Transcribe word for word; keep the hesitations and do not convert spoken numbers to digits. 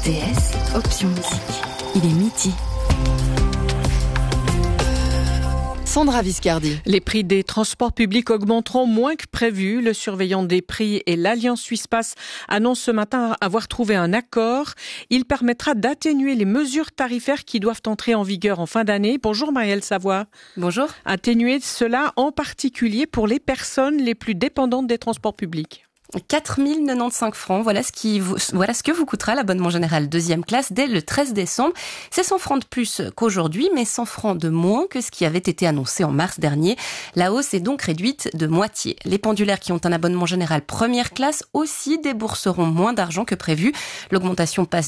R T S, option musique. Il est midi. Sandra Viscardi. Les prix des transports publics augmenteront moins que prévu. Le surveillant des prix et l'Alliance Suisse Pass annoncent ce matin avoir trouvé un accord. Il permettra d'atténuer les mesures tarifaires qui doivent entrer en vigueur en fin d'année. Bonjour Marielle Savoie. Bonjour. Atténuer cela en particulier pour les personnes les plus dépendantes des transports publics. quatre mille quatre-vingt-quinze francs, voilà ce, qui vous, voilà ce que vous coûtera l'abonnement général deuxième classe dès le treize décembre. C'est cent francs de plus qu'aujourd'hui, mais cent francs de moins que ce qui avait été annoncé en mars dernier. La hausse est donc réduite de moitié. Les pendulaires qui ont un abonnement général première classe aussi débourseront moins d'argent que prévu. L'augmentation passe